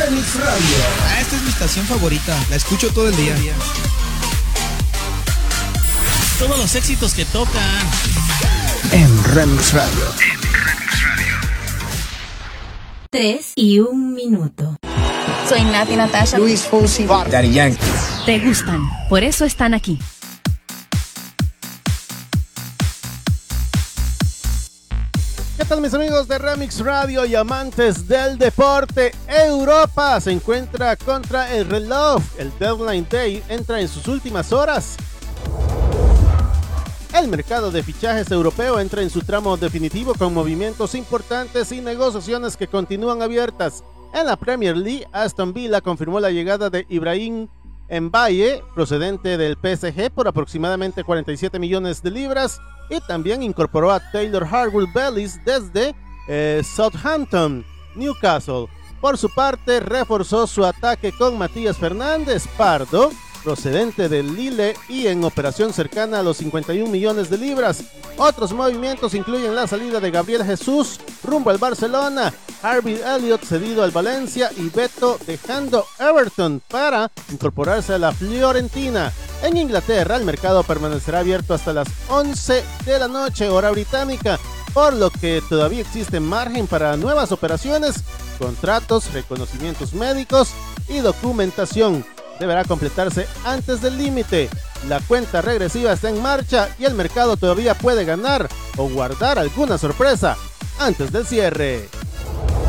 Remix Radio. Esta es mi estación favorita, la escucho todo el día. Todos los éxitos que tocan En Remix Radio. 3 y 1 minuto. Soy Nati Natasha. Luis Fonsi, Daddy Yankee. Te gustan, por eso están aquí. ¿Qué tal, mis amigos de Remix Radio y amantes del deporte? Europa se encuentra contra el reloj. El Deadline Day entra en sus últimas horas. El mercado de fichajes europeo entra en su tramo definitivo con movimientos importantes y negociaciones que continúan abiertas. En la Premier League, Aston Villa confirmó la llegada de Ibrahim Mbaye, procedente del PSG, por aproximadamente 47 millones de libras, y también incorporó a Taylor Harwood-Bellis desde Southampton. Newcastle, por su parte, reforzó su ataque con Matías Fernández Pardo, procedente del Lille y en operación cercana a los 51 millones de libras. Otros movimientos incluyen la salida de Gabriel Jesús rumbo al Barcelona, Harvey Elliott cedido al Valencia y Beto dejando Everton para incorporarse a la Fiorentina. En Inglaterra, el mercado permanecerá abierto hasta las 11 de la noche, hora británica, por lo que todavía existe margen para nuevas operaciones, contratos, reconocimientos médicos y documentación. Deberá completarse antes del límite. La cuenta regresiva está en marcha y el mercado todavía puede ganar o guardar alguna sorpresa antes del cierre.